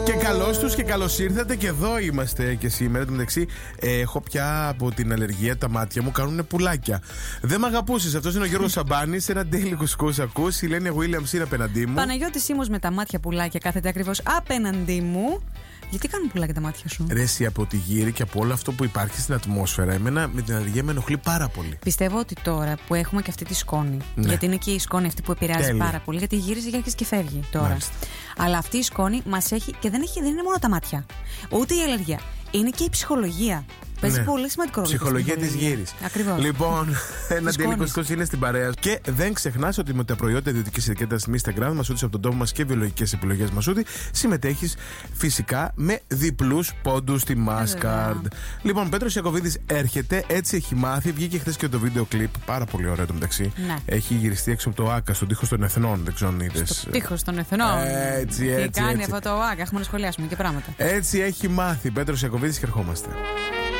Και καλώς τους και καλώς ήρθατε και εδώ είμαστε και σήμερα. Εν τω μεταξύ, έχω πια από την αλλεργία τα μάτια μου κάνουν πουλάκια. Δεν μ' αγαπούσες. Αυτός είναι ο Γιώργος Σαμπάνης. Ένα daily κουσκούς ακούς. Η Λένια Williams είναι απέναντί μου. Παναγιώτης Σίμος με τα μάτια πουλάκια κάθεται ακριβώς απέναντί μου. Γιατί κάνουν πουλάκια τα μάτια σου? Ρε, εσύ, από τη γύρι και από όλο αυτό που υπάρχει στην ατμόσφαιρα, εμένα με την αλλεργία με ενοχλεί πάρα πολύ. Πιστεύω ότι τώρα που έχουμε και αυτή τη σκόνη, ναι, γιατί είναι και η σκόνη αυτή που επηρεάζει τέλεια πάρα πολύ, γιατί γύρισε και άρχισε και φεύγει τώρα. Μάλιστα. Αλλά αυτή η σκόνη μας έχει και δεν είναι μόνο τα μάτια. Ούτε η αλλεργία. Είναι και η ψυχολογία. Παίζει πολύ σημαντικό ρόλο. Ψυχολογία της γύρης. Ακριβώς. Λοιπόν, ένα daily κουσκούς είναι στην παρέα. Και δεν ξεχνάς ότι με τα προϊόντα ιδιωτικής ετικέτας Instagram, Μασούτης από τον τόπο μας και βιολογικές επιλογές Μασούτη, συμμετέχεις φυσικά με διπλούς πόντους στη Mastercard. Λοιπόν, Πέτρος Ιακωβίδης έρχεται, έτσι έχει μάθει. Βγήκε χθες και το βίντεο κλιπ. Πάρα πολύ ωραίο το μεταξύ. Ναι. Έχει γυριστεί έξω από το ΆΚΑ, στον τοίχο των Εθνών. Δεν ξέρω αν είδες. Στο τοίχος των Εθνών. Έτσι. Τι κάνει αυτό το ΆΚΑ, έχουμε να σχολιάσουμε και πράγματα. Έτσι έχει μάθει. Πέτρος Ιακωβίδης και ερχόμαστε.